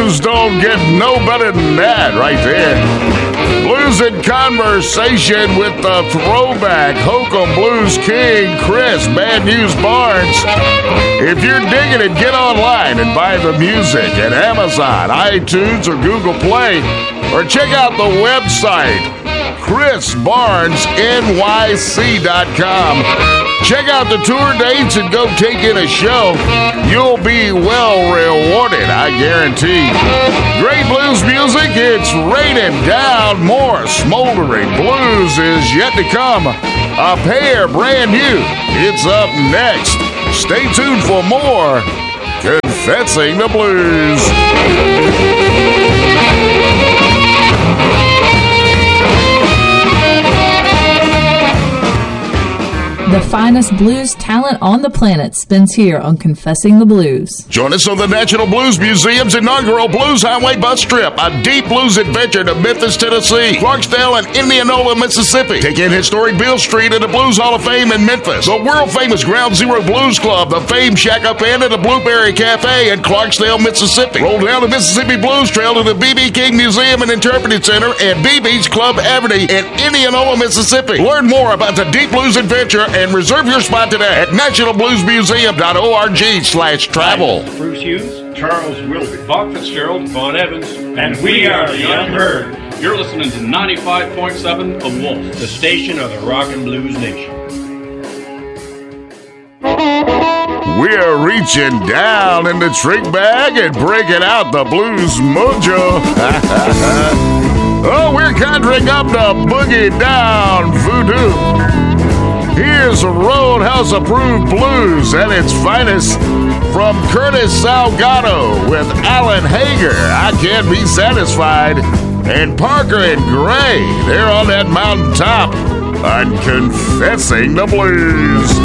blues don't get no better than that right there. Blues in Conversation with the throwback Hokum Blues King, Chris Bad News Barnes. If you're digging it, get online and buy the music at Amazon, iTunes, or Google Play, or check out the website, ChrisBarnesNYC.com. Check out the tour dates and go take in a show. You'll be well rewarded, I guarantee. Great blues music, it's raining down. More smoldering blues is yet to come. A pair brand new. It's up next. Stay tuned for more Confessing the Blues. The finest blues talent on the planet spins here on Confessing the Blues. Join us on the National Blues Museum's inaugural Blues Highway bus trip, a deep blues adventure to Memphis, Tennessee, Clarksdale, and Indianola, Mississippi. Take in historic Beale Street and the Blues Hall of Fame in Memphis, the world-famous Ground Zero Blues Club, the famed Shack Up Inn, and the Blueberry Cafe in Clarksdale, Mississippi. Roll down the Mississippi Blues Trail to the B.B. King Museum and Interpretive Center and BB's Club Avenue in Indianola, Mississippi. Learn more about the deep blues adventure and reserve your spot today at nationalbluesmuseum.org/travel. Bruce Hughes, Charles Wilby, Bob Fitzgerald, Vaughn Evans, and we are the Unheard. You're listening to 95.7 The Wolf, the station of the Rock and Blues Nation. We're reaching down in the trick bag and breaking out the blues mojo. Oh, we're conjuring up the boogie down voodoo. Here's Roadhouse Approved Blues at its finest from Curtis Salgado with Alan Hager, I Can't Be Satisfied, and Parker and Gray, they're on that mountaintop on Confessing the Blues.